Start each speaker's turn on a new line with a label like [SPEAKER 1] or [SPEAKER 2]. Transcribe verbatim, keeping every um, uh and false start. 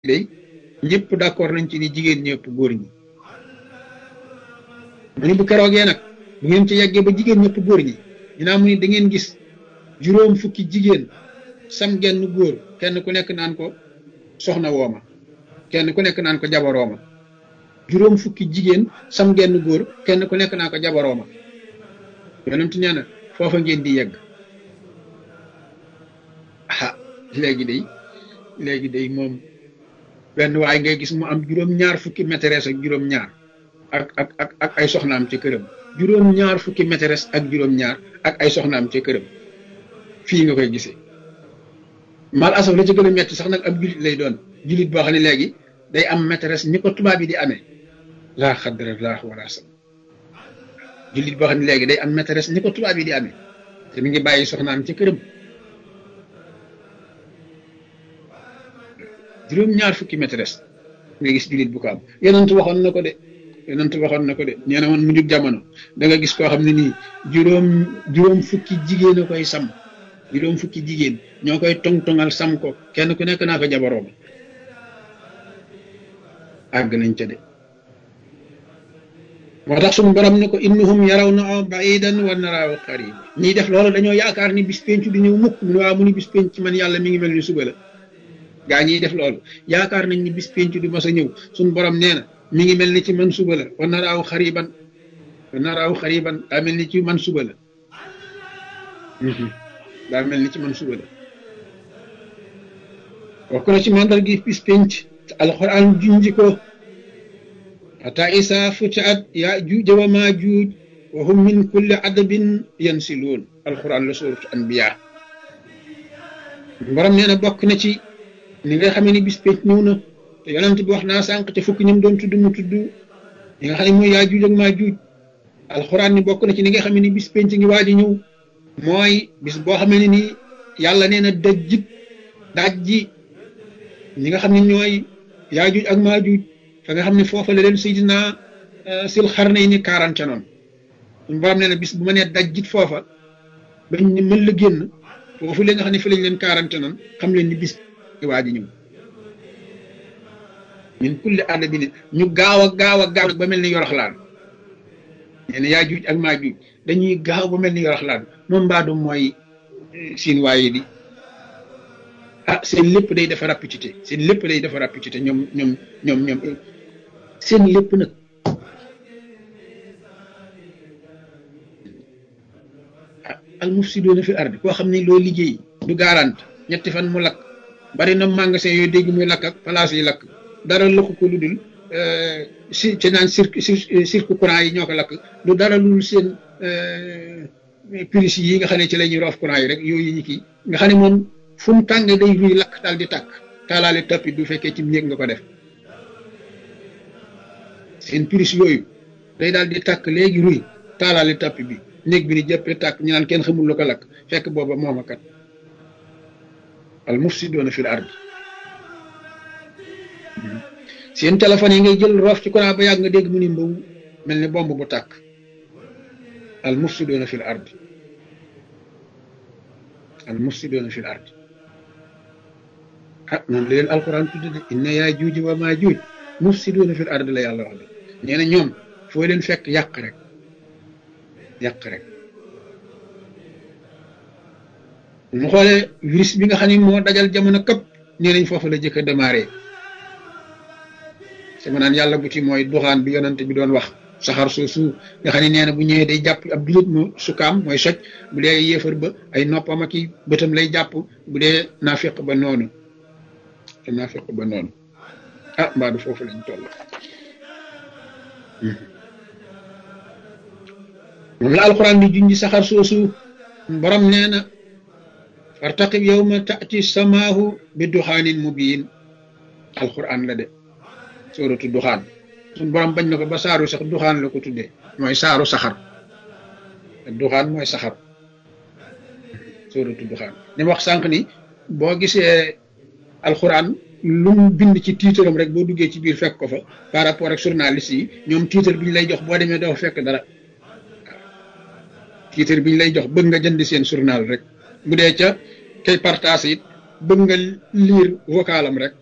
[SPEAKER 1] day ñëpp d'accord nañ ci ni jigéen ñëpp góor ñi mu ni bu keroogee nag bu ngeen ci yeggee ba jigéen ñëpp góor ñi dinaa mu ni da ngeen gis juróom fukki jigéen sam genn góor kenn ku nekk naan ko soxna wooma kenn ku nekk naan ko jabarooma juróom fukki jigéen sam genn góor kenn ku nekk naan ko jabarooma yonent nee na foofa ngeen di yegg ah léegi day léegi day moom benn waaye ngay gis mu am juróom ñaar fukki maîtresse ak juróom ñaar ak ak ak ak ay soxnaam ca këram juróom ñaar fukki maîtresse ak juróom ñaar ak ay soxnaam ca këram fii nga koy gisee mal asaf la ci gën a metti sax nag ab julit lay doon julit boo xam ne léegi day am maîtresse ni ko tubaab yi di amee laa xaddara laa wala sam julit boo xam ne léegi day am maîtresse ni ko tubaab yi di amee te mi ngi bàyyi soxnaam ca këram juróom ñaar fukki maîtresse nga gis julit bu ko am yonent waxoon na ko de yonent waxoon na ko de nee na woon mu jub jamono da nga gis koo xam ne nii juróom juróom fukki jigéen a koy sam juróom fukki jigéen ñoo koy tong-tongal sam ko kenn ku nekk naa ko jabaroom àgg nañ ca de moo tax suñu borom ne ko innahum yarawna ba'idan wa naraahu qariib ñiy def loolu dañoo yaakaar ni bis penc di ñëw mukk mu ne waa mu ni bis penc man yàlla mi ngi mel ni suba la gaa ñiy def loolu yaakaar nañ ni bis penc du mas a ñëw suñu borom nee na mi ngi mel ni ci man suba la wa naraahu xariban wa naraahu xariban daa mel ni ci man suba la daa mel ni ci man suba la wax ko na ci mandar gi bis penc alquran junji ko ata isa futiat yaajuuj wa maajuuj wa hum min kulli adabin yansiluun alquran la suuratu anbiya borom nee na bokk na ci ni nga xamee ni bis penc ñëw na te yonent bi wax naa sànq te fukki ñim doon tudd mu tudd ñi nga xam ne mooy yaajuuj ak maajuuj alquran ni bokk na ci ni nga xamee ni bis penc ngi waaj a ñëw mooy bis boo xamee ne ni yàlla nee na dajjit dajji ñi nga xam ne ñooy yaajuuj ak maajuuj fa nga xam ne foofa la leen Seydina sil xarnayni quarante noonu suñu borom nee na bis bu ma nee dajjit foofa bañ ne mën la génn foofu la nga xam ne fi lañ leen quarante noonu xam leen ni bis waa ji ñëw min kulli adabin ñu gaaw a gaaw a gaaw ba mel ni yoroxlaan nee na yaajuuj ak maajuuj dañuy gaaw ba mel ni yoroxlaan moom mbaadu mooy siin waaye di ah seen lépp day dafa rapidité seen lépp day dafa rapidité ñoom ñoom ñoom ñoom seen lépp nag ah al mufsiduuna fil ardi koo xam ne loo liggéey du garante ñetti fan mu lakk bari na magasin yooyu dégg muy lakk ak place yi lakk dara lakk ko lu dul si ci naan cirque cirque courant yi ñoo ko lakk du dara lu dul seen prise yi nga xam ne ci la ñuy roof courant yi rek yooyu ñu kii nga xam ne moom fu mu tàngee day ruy lakk daal di tàkk taalaale tapis du fekkee ci néeg nga ko def seen prise yooyu day daal di tàkk léegi ruy taalaale tapis bi néeg bi ni jëppee tàkk ñu naan kenn xamul lu ko lakk fekk booba moom a kat al mufsiduuna fil ardi seen téléphone yi ngay jël roof ci courant ba yàgg nga dégg mu ni mbaw mel ni bomb bu tàkk al mufsiduuna fil ardi al mufsiduuna fil ardi ah noonu la leen alquran tudde de inna yaajuuj wa maajuuj mufsiduuna fil ardi la yàlla wax de nee na ñoom foo leen fekk yàq rek yàq rek mu xoolee virus bi nga xam ne moo dajal jamono këpp nee nañ foofu la jëkk a démarré sama naan yàlla bu ci mooy duxaan bi yonante bi doon wax saxar soosu nga xam ne nee na bu ñëwee day jàpp ab julit mu sukaam mooy soj bu dee yéefar ba ay noppam ak i bëtam lay jàpp bu dee naafiq ba noonu te naafiq ba noonu ah mbaa du foofu lañ toll moom la alquran di junji saxar soosu borom nee na fartaqib yawma taati samaahu bi duxaanin mubiin alquran la de sóoratu duxaan suñ borom bañ na ko ba saaru sax duxaan la ko tuddee mooy saaru saxar duxaan mooy saxar sóoratu duxaan ni wax sànq ni boo gisee alquran lu mu bind ci tiitaram rek boo duggee ci biir fekk ko fa par rapport ak journaliste yi ñoom tiitar bi ñu lay jox boo demee doo fekk dara tiitar bi ñu lay jox bëgg nga jënd seen journal rek bu dee ca kay partage it bëgg nga lire vocalam rek